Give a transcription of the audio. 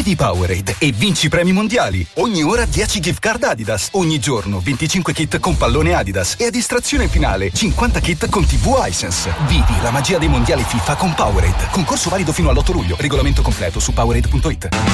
Chiedi Powerade e vinci premi mondiali. Ogni ora 10 gift card Adidas. Ogni giorno 25 kit con pallone Adidas. E a distrazione finale 50 kit con TV Hisense. Vivi la magia dei mondiali FIFA con Powerade. Concorso valido fino all'8 luglio. Regolamento completo su Powerade.it.